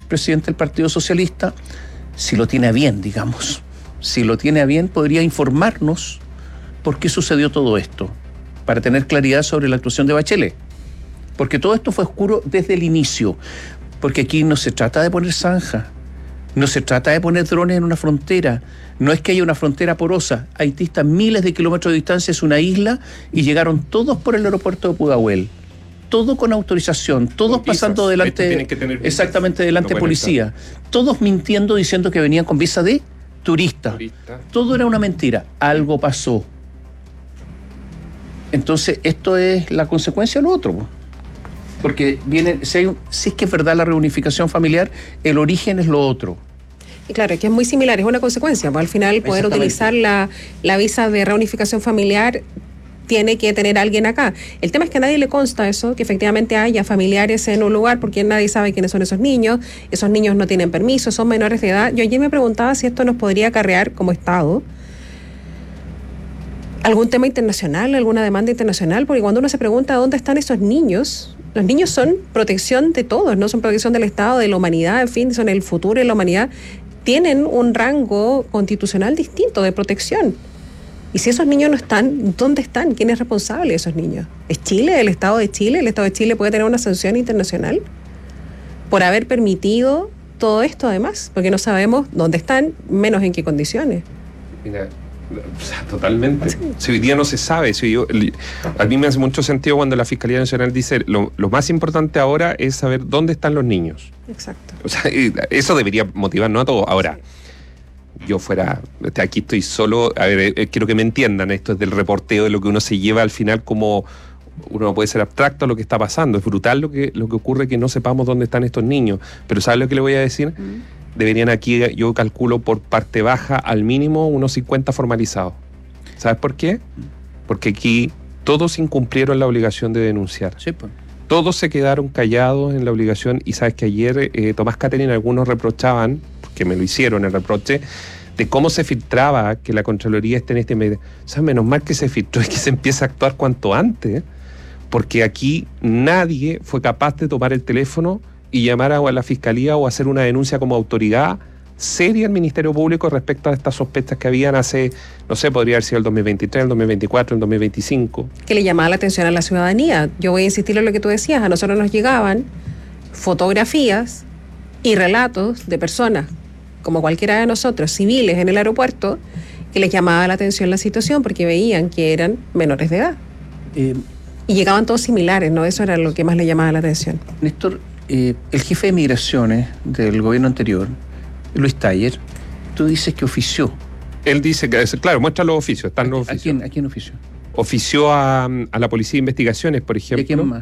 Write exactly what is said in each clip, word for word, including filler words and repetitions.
presidente del Partido Socialista, si lo tiene a bien, digamos, si lo tiene a bien, podría informarnos por qué sucedió todo esto, para tener claridad sobre la actuación de Bachelet. Porque todo esto fue oscuro desde el inicio, porque aquí no se trata de poner zanja, no se trata de poner drones en una frontera, no es que haya una frontera porosa. Haití está a miles de kilómetros de distancia, es una isla, y llegaron todos por el aeropuerto de Pudahuel. Todo con autorización, todos pasando delante, exactamente delante de policía, todos mintiendo diciendo que venían con visa de turista. turista. Todo era una mentira, algo pasó. Entonces, esto es la consecuencia de lo otro. Porque viene, si, hay, si es que es verdad la reunificación familiar, el origen es lo otro. Y claro, que es muy similar, es una consecuencia. Pues al final, poder utilizar la, la visa de reunificación familiar tiene que tener alguien acá. El tema es que a nadie le consta eso, que efectivamente haya familiares en un lugar, porque nadie sabe quiénes son esos niños. Esos niños no tienen permiso, son menores de edad. Yo ayer me preguntaba si esto nos podría acarrear como Estado algún tema internacional, alguna demanda internacional, porque cuando uno se pregunta dónde están esos niños, los niños son protección de todos, no son protección del Estado, de la humanidad, en fin, son el futuro de la humanidad, tienen un rango constitucional distinto de protección. Y si esos niños no están, ¿dónde están? ¿Quién es responsable de esos niños? ¿Es Chile? ¿El Estado de Chile? ¿El Estado de Chile puede tener una sanción internacional por haber permitido todo esto además? Porque no sabemos dónde están, menos en qué condiciones. Mira, o sea, totalmente. Sí. Si hoy día no se sabe, si yo, a mí me hace mucho sentido cuando la Fiscalía Nacional dice lo, lo más importante ahora es saber dónde están los niños. Exacto. O sea, eso debería motivarnos a todos. Ahora, sí. yo fuera, aquí estoy solo, a ver, eh, quiero que me entiendan, esto es del reporteo de lo que uno se lleva al final como uno no puede ser abstracto a lo que está pasando. Es brutal lo que, lo que ocurre, que no sepamos dónde están estos niños. Pero ¿sabes lo que le voy a decir? Mm. Deberían aquí, yo calculo por parte baja, al mínimo unos cincuenta formalizados. ¿Sabes por qué? Porque aquí todos incumplieron la obligación de denunciar. Sí, pues. Todos se quedaron callados en la obligación, y sabes que ayer eh, Tomás Catherine, algunos reprochaban, que me lo hicieron el reproche, de cómo se filtraba que la Contraloría esté en este medio. O sea, menos mal que se filtró, es que se empieza a actuar cuanto antes, porque aquí nadie fue capaz de tomar el teléfono y llamar a la Fiscalía o hacer una denuncia como autoridad seria al Ministerio Público respecto a estas sospechas que habían hace, no sé, podría haber sido el dos mil veintitrés, el dos mil veinticuatro, el dos mil veinticinco. Que le llamaba la atención a la ciudadanía. Yo voy a insistir en lo que tú decías. A nosotros nos llegaban fotografías y relatos de personas, como cualquiera de nosotros, civiles en el aeropuerto, que les llamaba la atención la situación porque veían que eran menores de edad. Eh, y llegaban todos similares, ¿no? Eso era lo que más le llamaba la atención. Néstor, Eh, el jefe de migraciones del gobierno anterior, Luis Taller, tú dices que ofició. Él dice que, claro, muestra los oficios, están los ¿A oficios. quién, ¿A quién ofició? Ofició a, a la Policía de Investigaciones, por ejemplo. ¿Y a quién más?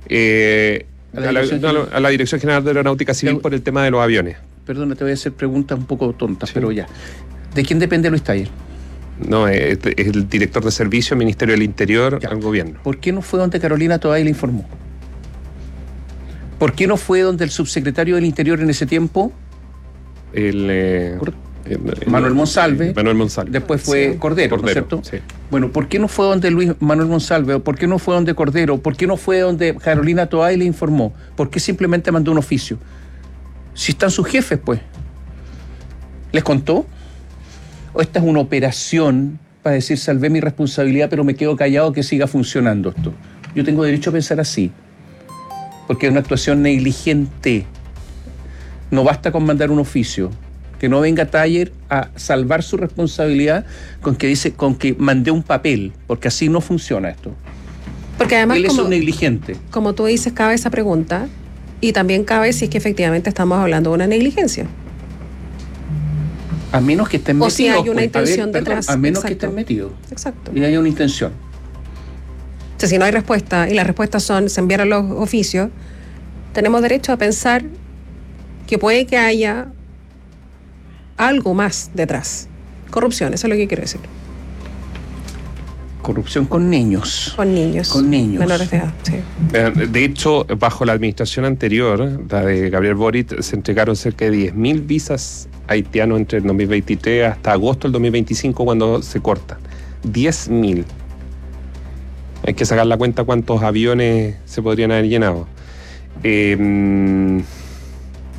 Eh, ¿A, la a, la, no, a la Dirección General de Aeronáutica Civil por el tema de los aviones. Perdona, te voy a hacer preguntas un poco tontas, sí. Pero ya. ¿De quién depende Luis Taller? No, es, es el director de servicio, Ministerio del Interior, ya. Al gobierno. ¿Por qué no fue donde Carolina Toay le informó? ¿Por qué no fue donde el subsecretario del Interior en ese tiempo? El, eh, el, el Manuel Monsalve. Manuel Monsalve. Después fue sí. Cordero, Cordero, ¿no es cierto? Sí. Bueno, ¿por qué no fue donde Luis Manuel Monsalve? ¿Por qué no fue donde Cordero? ¿Por qué no fue donde Carolina Toay le informó? ¿Por qué simplemente mandó un oficio? Si están sus jefes, pues. ¿Les contó? ¿O esta es una operación para decir salvé mi responsabilidad pero me quedo callado que siga funcionando esto? Yo tengo derecho a pensar así. Porque es una actuación negligente. No basta con mandar un oficio. Que no venga Taller a salvar su responsabilidad con que dice, con que mandé un papel, porque así no funciona esto. Porque además, él es como, un negligente. Como tú dices, cabe esa pregunta, y también cabe si es que efectivamente estamos hablando de una negligencia. A menos que estén metidos. O si hay una pues, intención a ver, detrás. Perdón, a menos Exacto. que estén metidos. Exacto. Y haya una intención. O sea, si no hay respuesta, y las respuestas son, se enviaron los oficios, tenemos derecho a pensar que puede que haya algo más detrás. Corrupción, eso es lo que quiero decir. Corrupción con niños. Con niños. Con niños. Menores de edad, sí. De hecho, bajo la administración anterior, la de Gabriel Boric, se entregaron cerca de diez mil visas haitianos entre el dos mil veintitrés hasta agosto del dos mil veinticinco, cuando se cortan. diez mil. Hay que sacar la cuenta cuántos aviones se podrían haber llenado. Eh,